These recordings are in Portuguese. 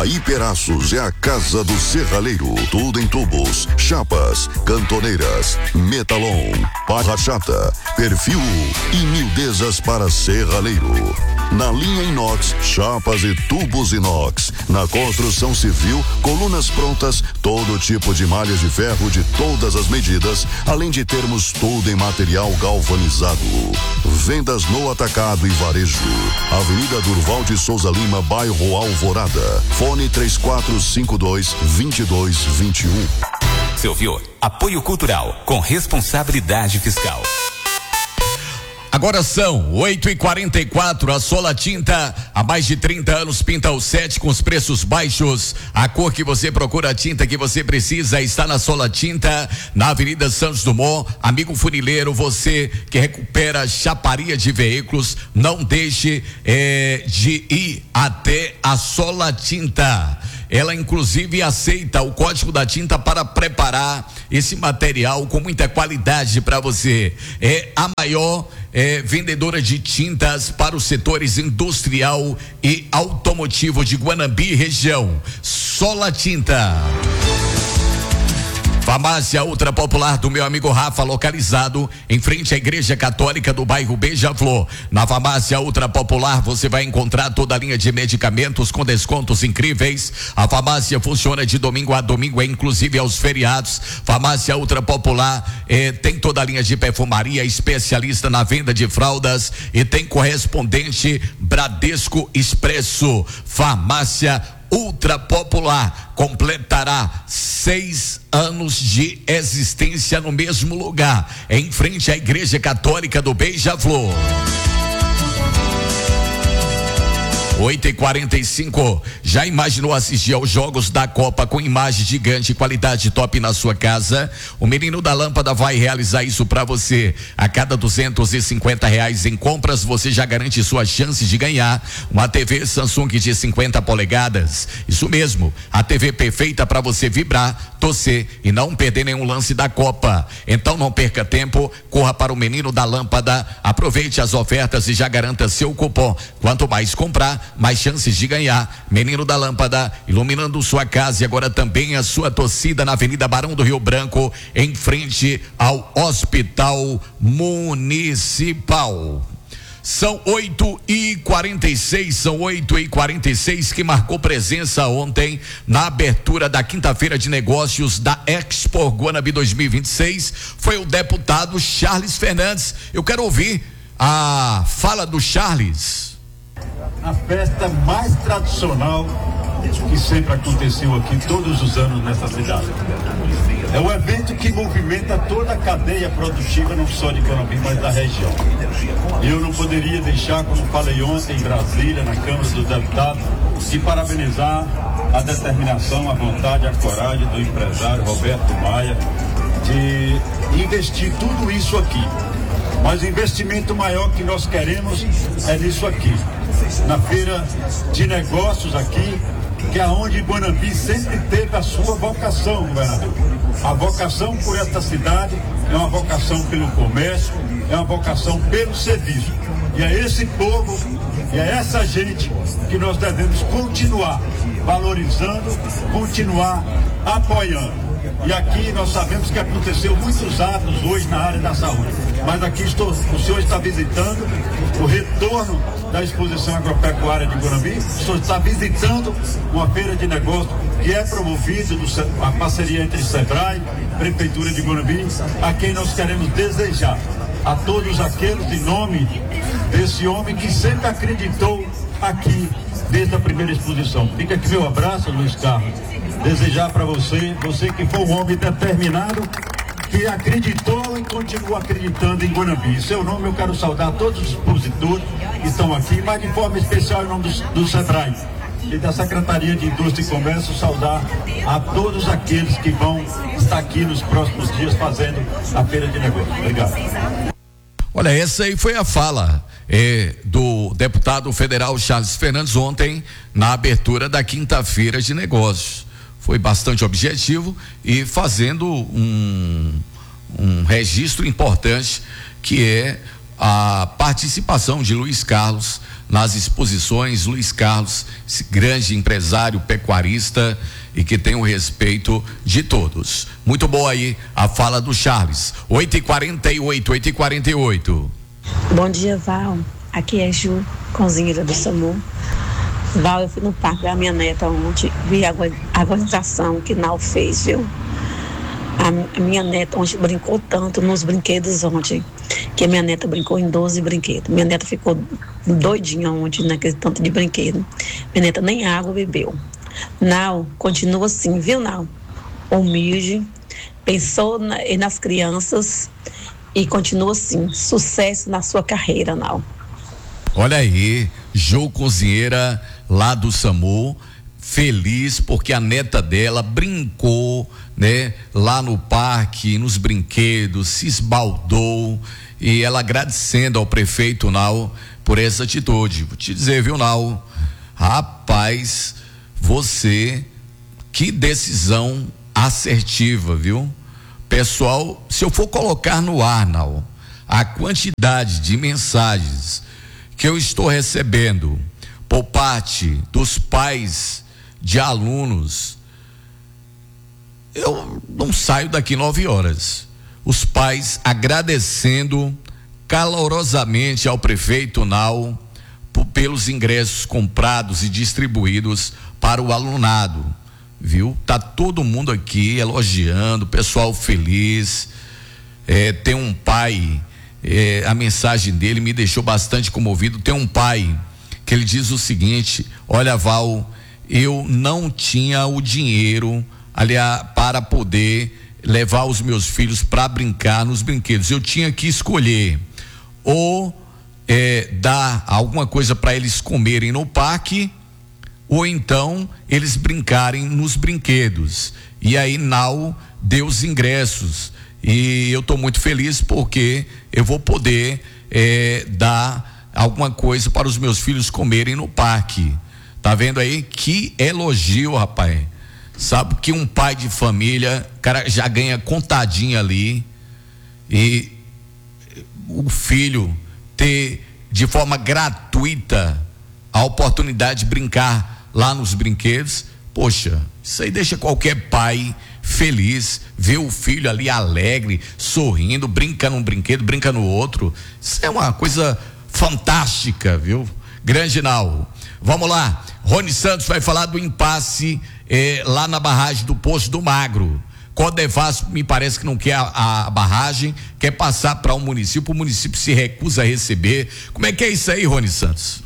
A Hiperaços é a casa do serralheiro. Tudo em tubos, chapas, cantoneiras, metalon, barra chata, perfil e miudezas para serralheiro. Na linha inox, chapas e tubos inox. Na construção civil, colunas prontas, todo tipo de malhas de ferro de todas as medidas, além de termos tudo em material galvanizado. Vendas no atacado e varejo. Avenida Durval de Souza Lima, bairro Alvorada. Fone 3452-2221. Você ouviu? Apoio Cultural com responsabilidade fiscal. Agora são 8h44, a Sola Tinta, há mais de 30 anos pinta o set com os preços baixos. A cor que você procura, a tinta que você precisa está na Sola Tinta, na Avenida Santos Dumont. Amigo funileiro, você que recupera chaparia de veículos, não deixe de ir até a Sola Tinta. Ela inclusive aceita o código da tinta para preparar esse material com muita qualidade para você. É a maior vendedora de tintas para os setores industrial e automotivo de Guanambi região. Sola Tinta. Farmácia Ultra Popular do meu amigo Rafa, localizado em frente à Igreja Católica do bairro Beija-Flor. Na Farmácia Ultra Popular você vai encontrar toda a linha de medicamentos com descontos incríveis. A farmácia funciona de domingo a domingo, inclusive aos feriados. Farmácia Ultra Popular tem toda a linha de perfumaria, especialista na venda de fraldas e tem correspondente Bradesco Expresso. Farmácia Ultra Popular completará 6 anos de existência no mesmo lugar, em frente à Igreja Católica do Beija-Flor. 8h45. Já imaginou assistir aos jogos da Copa com imagem gigante e qualidade top na sua casa? O Menino da Lâmpada vai realizar isso para você. A cada R$250 em compras, você já garante sua chance de ganhar uma TV Samsung de 50 polegadas. Isso mesmo, a TV perfeita para você vibrar, torcer e não perder nenhum lance da Copa. Então não perca tempo, corra para o Menino da Lâmpada, aproveite as ofertas e já garanta seu cupom. Quanto mais comprar, mais chances de ganhar. Menino da Lâmpada, iluminando sua casa e agora também a sua torcida na Avenida Barão do Rio Branco, em frente ao Hospital Municipal. São 8h46, que marcou presença ontem na abertura da quinta-feira de negócios da Expo Guanambi 2026, foi o deputado Charles Fernandes. Eu quero ouvir a fala do Charles. A festa mais tradicional que sempre aconteceu aqui todos os anos nessa cidade. É um evento que movimenta toda a cadeia produtiva, não só de Guanambi, mas da região. E eu não poderia deixar, como falei ontem em Brasília, na Câmara dos Deputados, de parabenizar a determinação, a vontade, a coragem do empresário Roberto Maia de investir tudo isso aqui. Mas o investimento maior que nós queremos é nisso aqui, na feira de negócios aqui, que é onde Guanambi sempre teve a sua vocação, governador. A vocação por esta cidade é uma vocação pelo comércio, é uma vocação pelo serviço. E é esse povo, e é essa gente que nós devemos continuar valorizando, continuar apoiando. E aqui nós sabemos que aconteceu muitos atos hoje na área da saúde. Mas aqui o senhor está visitando o retorno da exposição agropecuária de Guanambi. O senhor está visitando uma feira de negócios que é promovida, a parceria entre Sebrae, Prefeitura de Guanambi, a quem nós queremos desejar a todos aqueles, em nome desse homem que sempre acreditou aqui desde a primeira exposição. Fica aqui meu abraço, Luiz Carlos. Desejar para você que foi um homem determinado, que acreditou e continua acreditando em Guanambi. Em seu nome eu quero saudar todos os expositores que estão aqui, mas de forma especial em nome do Sebrae e da Secretaria de Indústria e Comércio, saudar a todos aqueles que vão estar aqui nos próximos dias fazendo a feira de negócios. Obrigado. Olha, essa aí foi a fala do deputado federal Charles Fernandes ontem na abertura da quinta-feira de negócios. Foi bastante objetivo e fazendo um registro importante, que é a participação de Luiz Carlos nas exposições. Luiz Carlos, esse grande empresário pecuarista e que tem o respeito de todos. Muito boa aí a fala do Charles. 8h48. Bom dia, Val. Aqui é Ju, cozinheira do SAMU. Val, eu fui no parque da minha neta ontem, vi a organização que Nau fez, viu? A minha neta ontem brincou tanto nos brinquedos ontem, que a minha neta brincou em 12 brinquedos. Minha neta ficou doidinha ontem naquele tanto de brinquedo. Minha neta nem água bebeu. Nau, continua assim, viu, Nau? Humilde, pensou nas crianças e continua assim. Sucesso na sua carreira, Nau. Olha aí, Jô cozinheira lá do SAMU, feliz porque a neta dela brincou, né, lá no parque, nos brinquedos, se esbaldou, e ela agradecendo ao prefeito Nau por essa atitude. Vou te dizer, viu, Nau? Rapaz, você, que decisão assertiva, viu? Pessoal, se eu for colocar no ar, Nau, a quantidade de mensagens que eu estou recebendo por parte dos pais de alunos, eu não saio daqui 9 horas. Os pais agradecendo calorosamente ao prefeito Nau pelos ingressos comprados e distribuídos para o alunado, viu? Tá todo mundo aqui elogiando, pessoal feliz. Tem um pai, a mensagem dele me deixou bastante comovido. Tem um pai que ele diz o seguinte: olha, Val, eu não tinha o dinheiro, aliás, para poder levar os meus filhos para brincar nos brinquedos. Eu tinha que escolher ou dar alguma coisa para eles comerem no parque, ou então eles brincarem nos brinquedos. E aí Nau deu os ingressos, e eu estou muito feliz porque eu vou poder dar alguma coisa para os meus filhos comerem no parque. Tá vendo aí? Que elogio, rapaz. Sabe que um pai de família, cara, já ganha contadinho ali, e o filho ter de forma gratuita a oportunidade de brincar lá nos brinquedos. Poxa, isso aí deixa qualquer pai feliz, ver o filho ali alegre, sorrindo, brinca num brinquedo, brinca no outro. Isso é uma coisa fantástica, viu? Grande Nau. Vamos lá, Rony Santos vai falar do impasse lá na barragem do Poço do Magro. Codevasf me parece que não quer a barragem, quer passar para o município se recusa a receber. Como é que é isso aí, Rony Santos?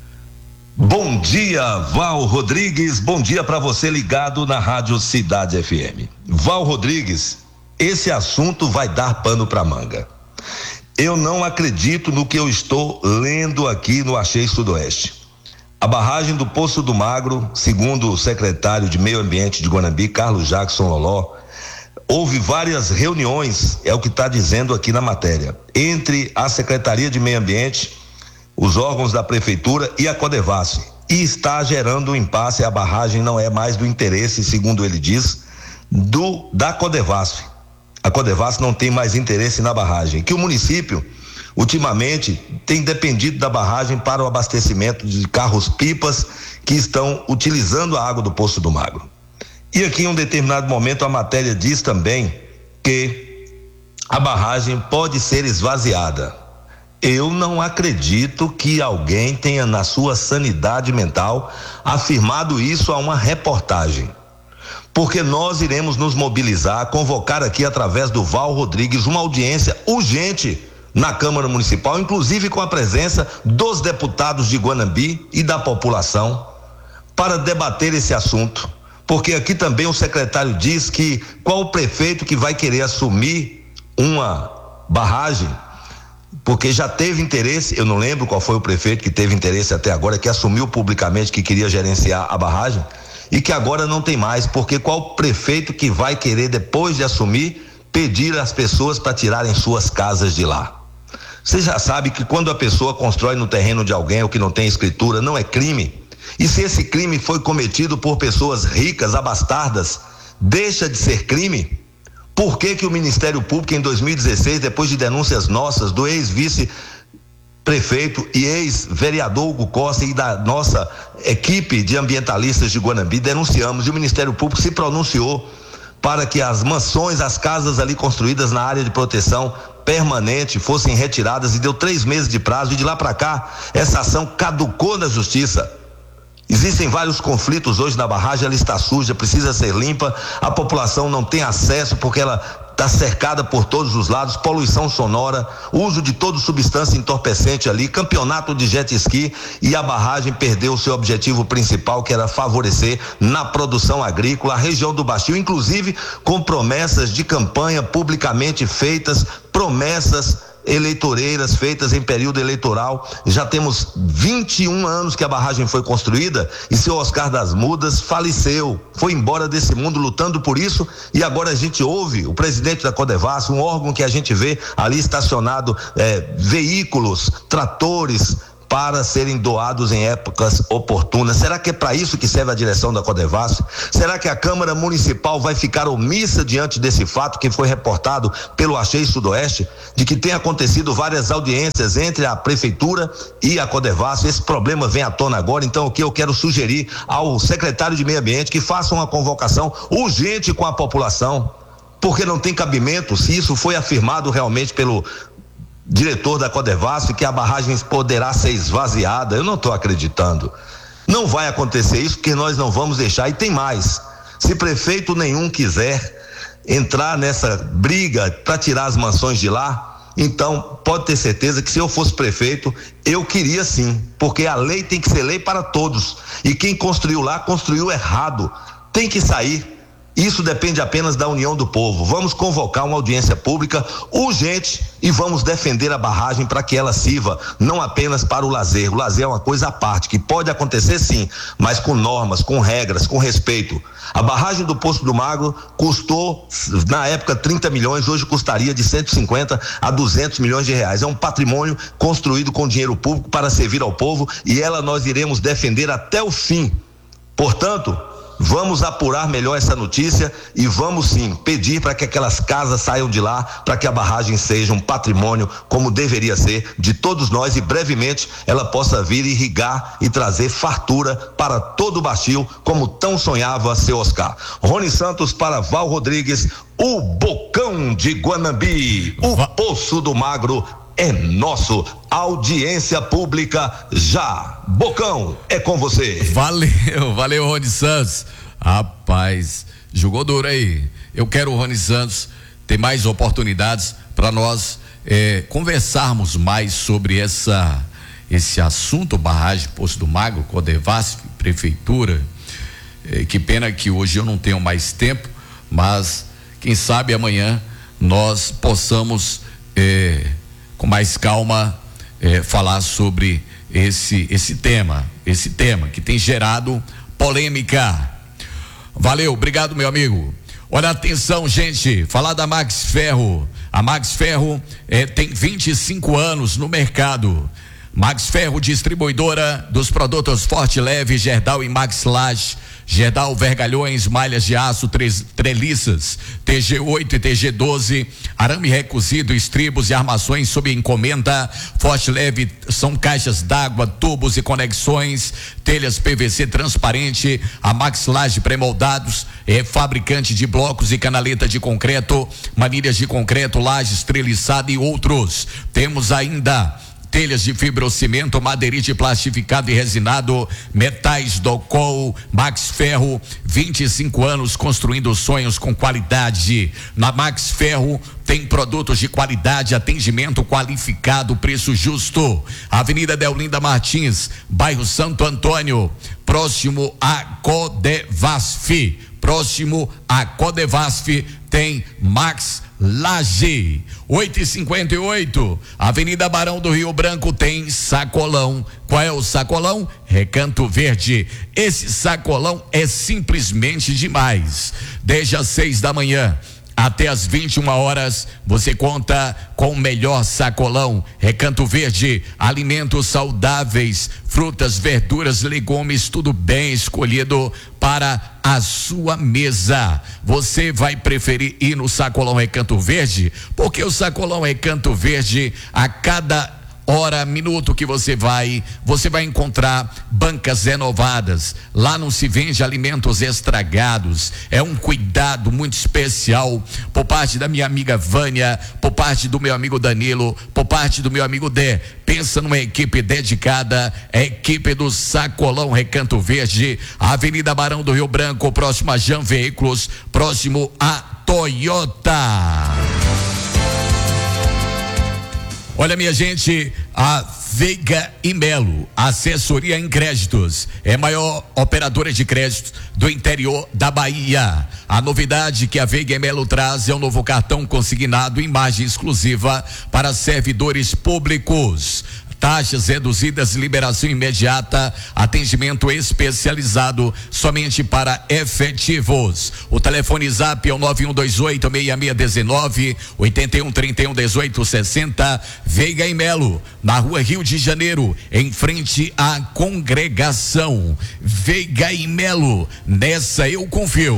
Bom dia, Val Rodrigues, bom dia para você ligado na Rádio Cidade FM. Val Rodrigues, esse assunto vai dar pano para manga. Eu não acredito no que eu estou lendo aqui no Achei Sudoeste. A barragem do Poço do Magro, segundo o secretário de Meio Ambiente de Guanambi, Carlos Jackson Loló, houve várias reuniões, é o que está dizendo aqui na matéria, entre a Secretaria de Meio Ambiente, os órgãos da Prefeitura e a Codevasf, e está gerando um impasse. A barragem não é mais do interesse, segundo ele diz, da Codevasf. A Codevasf não tem mais interesse na barragem, que o município ultimamente tem dependido da barragem para o abastecimento de carros-pipas que estão utilizando a água do Poço do Magro. E aqui em um determinado momento a matéria diz também que a barragem pode ser esvaziada. Eu não acredito que alguém tenha na sua sanidade mental afirmado isso a uma reportagem. Porque nós iremos nos mobilizar, convocar aqui através do Val Rodrigues uma audiência urgente na Câmara Municipal, inclusive com a presença dos deputados de Guanambi e da população, para debater esse assunto. Porque aqui também o secretário diz que qual o prefeito que vai querer assumir uma barragem, porque já teve interesse, eu não lembro qual foi o prefeito que teve interesse até agora, que assumiu publicamente que queria gerenciar a barragem, e que agora não tem mais, porque qual prefeito que vai querer, depois de assumir, pedir às pessoas para tirarem suas casas de lá? Você já sabe que quando a pessoa constrói no terreno de alguém ou que não tem escritura, não é crime? E se esse crime foi cometido por pessoas ricas, abastardas, deixa de ser crime? Por que que o Ministério Público em 2016, depois de denúncias nossas, do ex-vice prefeito e ex-vereador Hugo Costa e da nossa equipe de ambientalistas de Guanambi denunciamos, e o Ministério Público se pronunciou para que as mansões, as casas ali construídas na área de proteção permanente fossem retiradas, e deu 3 meses de prazo, e de lá para cá essa ação caducou na justiça. Existem vários conflitos hoje na barragem, ela está suja, precisa ser limpa, a população não tem acesso porque ela está cercada por todos os lados, poluição sonora, uso de toda substância entorpecente ali, campeonato de jet ski, e a barragem perdeu o seu objetivo principal, que era favorecer na produção agrícola a região do Bastil, inclusive com promessas de campanha publicamente feitas, promessas eleitoreiras feitas em período eleitoral. Já temos 21 anos que a barragem foi construída e seu Oscar das Mudas faleceu, foi embora desse mundo lutando por isso, e agora a gente ouve o presidente da Codevasf, um órgão que a gente vê ali estacionado veículos, tratores para serem doados em épocas oportunas. Será que é para isso que serve a direção da Codevasf? Será que a Câmara Municipal vai ficar omissa diante desse fato que foi reportado pelo Axé Sudoeste, de que tem acontecido várias audiências entre a Prefeitura e a Codevasf? Esse problema vem à tona agora, então o que eu quero sugerir ao secretário de Meio Ambiente que faça uma convocação urgente com a população, porque não tem cabimento, se isso foi afirmado realmente pelo diretor da Codevasf, que a barragem poderá ser esvaziada. Eu não estou acreditando. Não vai acontecer isso, porque nós não vamos deixar. E tem mais: se prefeito nenhum quiser entrar nessa briga para tirar as mansões de lá, então pode ter certeza que se eu fosse prefeito, eu queria sim, porque a lei tem que ser lei para todos, e quem construiu lá construiu errado, tem que sair. Isso depende apenas da união do povo. Vamos convocar uma audiência pública urgente e vamos defender a barragem para que ela sirva não apenas para o lazer. O lazer é uma coisa à parte, que pode acontecer sim, mas com normas, com regras, com respeito. A barragem do Poço do Magro custou, na época, 30 milhões, hoje custaria de 150 a 200 milhões de reais. É um patrimônio construído com dinheiro público para servir ao povo, e ela nós iremos defender até o fim. Portanto, vamos apurar melhor essa notícia e vamos sim pedir para que aquelas casas saiam de lá, para que a barragem seja um patrimônio como deveria ser de todos nós, e brevemente ela possa vir irrigar e trazer fartura para todo o Bastil, como tão sonhava seu Oscar. Rony Santos para Val Rodrigues, o Bocão de Guanambi, o Poço do Magro é nosso. Audiência pública já. Bocão, é com você. Valeu, Rony Santos. Rapaz, jogou duro aí. Eu quero o Rony Santos ter mais oportunidades para nós conversarmos mais sobre esse assunto, barragem Poço do Magro, Codevasf, Prefeitura. Que pena que hoje eu não tenho mais tempo, mas quem sabe amanhã nós possamos com mais calma falar sobre esse tema que tem gerado polêmica. Valeu, obrigado, meu amigo. Olha, atenção, gente, falar da Max Ferro. A Max Ferro tem 25 anos no mercado. Max Ferro, distribuidora dos produtos Forte Leve, Gerdau e Max Laje. Gerdau, vergalhões, malhas de aço, treliças, TG8 e TG12, arame recozido, estribos e armações sob encomenda. Forte Leve são caixas d'água, tubos e conexões, telhas PVC transparente. A Max Laje pré-moldados é fabricante de blocos e canaleta de concreto, manilhas de concreto, lajes, treliçada e outros. Temos ainda telhas de fibrocimento, madeirite plastificado e resinado, metais Docol. Max Ferro, 25 anos construindo sonhos com qualidade. Na Max Ferro tem produtos de qualidade, atendimento qualificado, preço justo. Avenida Deolinda Martins, bairro Santo Antônio, próximo a Codevasf. Tem Max Laje. 8h58, Avenida Barão do Rio Branco tem sacolão. Qual é o sacolão? Recanto Verde. Esse sacolão é simplesmente demais. Desde as 6 da manhã até as 21 horas, você conta com o melhor sacolão. Recanto Verde, alimentos saudáveis, frutas, verduras, legumes, tudo bem escolhido para a sua mesa. Você vai preferir ir no sacolão Recanto Verde, porque o sacolão Recanto Verde, a cada hora, minuto que você vai encontrar bancas renovadas. Lá não se vende alimentos estragados. É um cuidado muito especial por parte da minha amiga Vânia, por parte do meu amigo Danilo, por parte do meu amigo Dé. Pensa numa equipe dedicada, a equipe do Sacolão Recanto Verde, Avenida Barão do Rio Branco, próximo a Jan Veículos, próximo a Toyota. Olha, minha gente, a Veiga e Melo, assessoria em créditos, é a maior operadora de créditos do interior da Bahia. A novidade que a Veiga e Melo traz é um novo cartão consignado, imagem exclusiva para servidores públicos. Taxas reduzidas, liberação imediata, atendimento especializado somente para efetivos. O telefone Zap é o 9128-6619, 8131-1860, Veiga e Melo, na rua Rio de Janeiro, em frente à congregação. Veiga e Melo, nessa eu confio.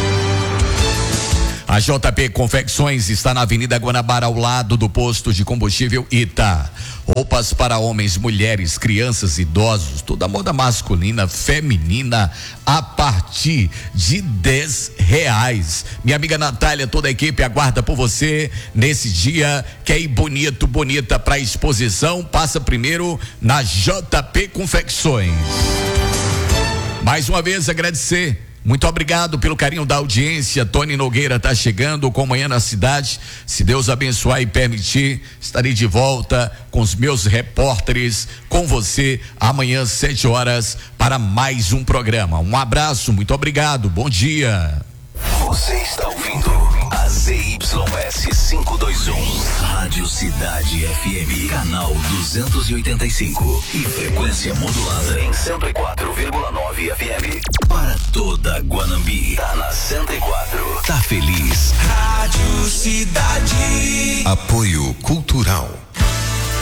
A JP Confecções está na Avenida Guanabara, ao lado do posto de combustível Ita. Roupas para homens, mulheres, crianças, idosos, toda moda masculina, feminina, a partir de R$10. Minha amiga Natália, toda a equipe aguarda por você nesse dia. Quer ir bonito, bonita para exposição? Passa primeiro na JP Confecções. Mais uma vez agradecer. Muito obrigado pelo carinho da audiência. Tony Nogueira está chegando com Manhã na Cidade. Se Deus abençoar e permitir, estarei de volta com os meus repórteres, com você amanhã 7 horas para mais um programa. Um abraço, muito obrigado, bom dia. Você está ouvindo a ZYS 521, Rádio Cidade FM, canal 285 e frequência modulada em 104,9 FM. Para toda Guanambi, tá na 104, tá feliz. Rádio Cidade. Apoio Cultural.